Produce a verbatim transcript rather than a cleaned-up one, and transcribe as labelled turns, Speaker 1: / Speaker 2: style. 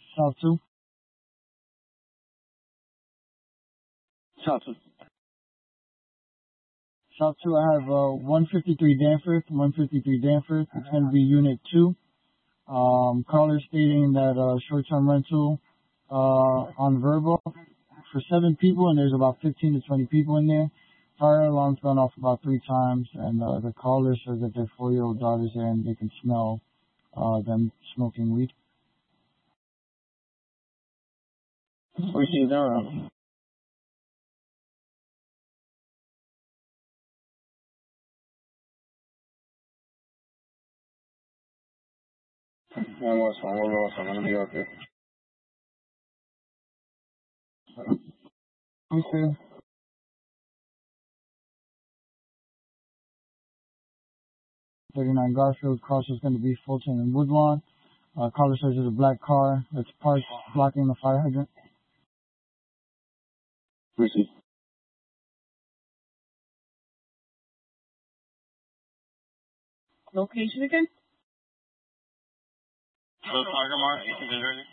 Speaker 1: South two.
Speaker 2: South two.
Speaker 1: South two, I have uh, one fifty-three Danforth, one fifty-three Danforth, it's going to be Unit two. Um, caller stating that uh, short-term rental uh, on verbal for seven people, and there's about fifteen to twenty people in there. Fire alarm's gone off about three times, and uh, the caller says that their four-year-old daughter's there and they can smell uh, them smoking weed.
Speaker 2: Received zero. One more song, one more song, I'm gonna be okay.
Speaker 1: Okay. thirty-nine Garfield, cross is going to be Fulton and Woodlawn. Uh, caller says there's a black car that's parked blocking the fire hydrant.
Speaker 2: Received.
Speaker 3: Location again?
Speaker 2: Tiger Mart, East New Jersey.